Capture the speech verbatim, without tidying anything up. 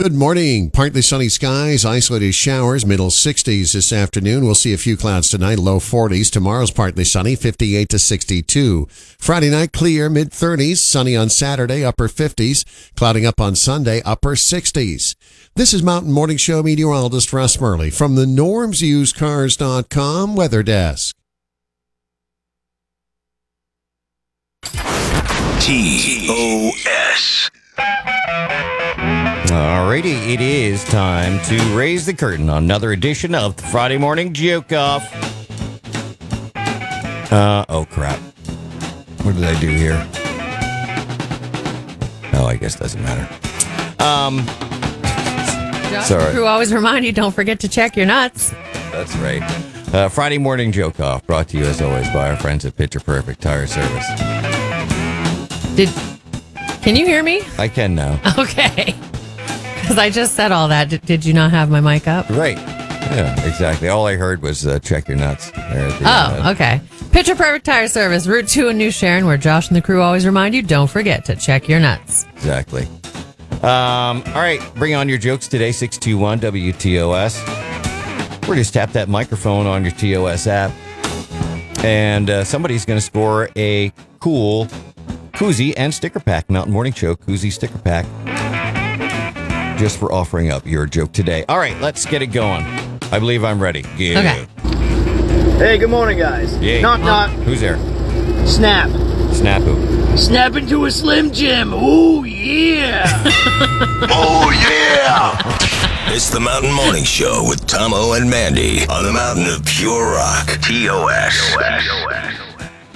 Good morning. Partly sunny skies, isolated showers, middle sixties this afternoon. We'll see a few clouds tonight, low forties. Tomorrow's partly sunny, fifty-eight to sixty-two. Friday night, clear, mid thirties. Sunny on Saturday, upper fifties. Clouding up on Sunday, upper sixties. This is Mountain Morning Show meteorologist Russ Murley from the norms used cars dot com weather desk. T O S. Alrighty, it is time to raise the curtain on another edition of the Friday Morning Joke Off. Uh, oh crap. What did I do here? Oh, I guess it doesn't matter. Um, sorry. Who always remind you, don't forget to check your nuts. That's right. Uh, Friday Morning Joke Off, brought to you as always by our friends at Picture Perfect Tire Service. Did, can you hear me? I can now. Okay. Because I just said all that. Did, did you not have my mic up? Right. Yeah, exactly. All I heard was uh, check your nuts. There at the Oh, end. okay. Picture Perfect Tire Service, Route two in New Sharon, where Josh and the crew always remind you, don't forget to check your nuts. Exactly. Um, all right, bring on your jokes today, six two one W T O S. Or just tap that microphone on your T O S app. And uh, somebody's going to score a cool koozie and sticker pack, Mountain Morning Show koozie sticker pack, just for offering up your joke today. All right, let's get it going. I believe I'm ready. Yeah. Okay. Hey, good morning, guys. Yeah. Knock, knock. Who's there? Snap. Snap who? Snap into a Slim Jim. Ooh, yeah. Oh, yeah! It's the Mountain Morning Show with Tomo and Mandy on the mountain of pure rock. T O S.